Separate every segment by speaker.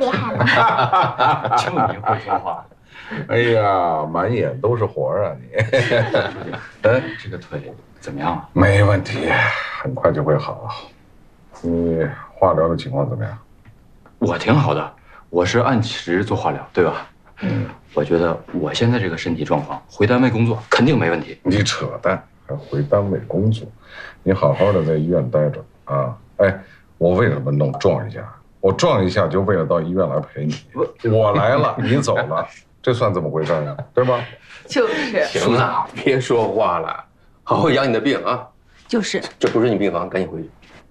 Speaker 1: 厉害了。
Speaker 2: 就你会说话。
Speaker 3: 哎呀，满眼都是活啊你！
Speaker 2: 这个腿怎么样啊？
Speaker 3: 没问题，很快就会好。你化疗的情况怎么样？
Speaker 2: 我挺好的，我是按时做化疗，对吧？我觉得我现在这个身体状况，回单位工作肯定没问题。
Speaker 3: 你扯淡，还回单位工作？你好好的在医院待着啊！哎，我为什么撞一下？我撞一下就为了到医院来陪你。我来了，你走了，这算怎么回事呢？对吧？
Speaker 4: 就是。
Speaker 5: 行了，别说话了，好好养你的病啊。
Speaker 4: 就是。
Speaker 5: 这不是你病房，赶紧回去。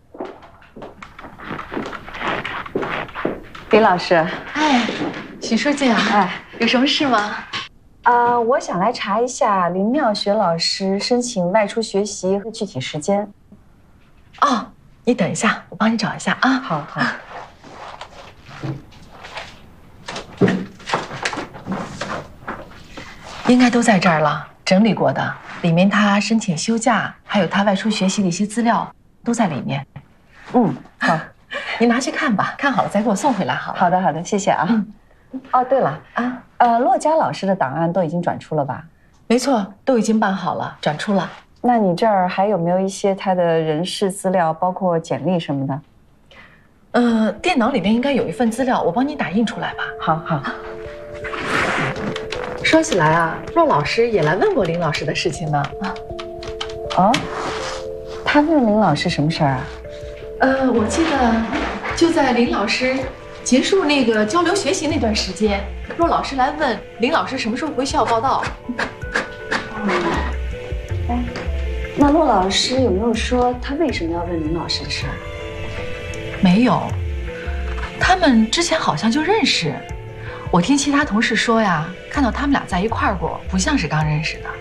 Speaker 6: 林老师，
Speaker 4: 哎，许书记啊，
Speaker 6: 哎，
Speaker 4: 有什么事吗？
Speaker 6: 我想来查一下林妙雪老师申请外出学习和具体时间。
Speaker 4: 哦，你等一下，我帮你找一下啊。
Speaker 6: 好。
Speaker 4: 应该都在这儿了，整理过的，里面他申请休假，还有他外出学习的一些资料都在里面。
Speaker 6: 好。
Speaker 4: 你拿去看吧，看好了再给我送回来好了。
Speaker 6: 好的，谢谢啊。哦，对了骆佳老师的档案都已经转出了吧？
Speaker 4: 没错，都已经办好了，转出了。
Speaker 6: 那你这儿还有没有一些他的人事资料，包括简历什么的？
Speaker 4: 电脑里面应该有一份资料，我帮你打印出来吧。
Speaker 6: 好。
Speaker 4: 说起来啊，骆老师也来问过林老师的事情呢。
Speaker 6: 哦，他问林老师什么事儿啊？
Speaker 4: 我记得就在林老师结束那个交流学习那段时间，骆老师来问林老师什么时候回校报道。
Speaker 6: 哎，那骆老师有没有说他为什么要问林老师的事儿？
Speaker 4: 没有，他们之前好像就认识。我听其他同事说呀，看到他们俩在一块儿过，不像是刚认识的。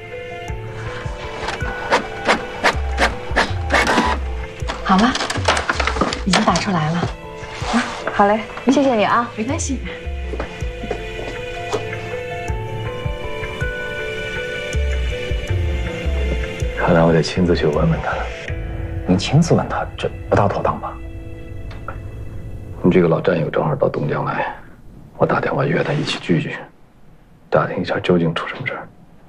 Speaker 4: 好了。已经打出来了，
Speaker 6: 好嘞，谢谢你啊，
Speaker 4: 没关系。
Speaker 2: 看来我得亲自去问问他了。你亲自问他，这不大妥当吧？你这个老战友正好到东江来，我打电话约他一起聚聚，打听一下究竟出什么事儿。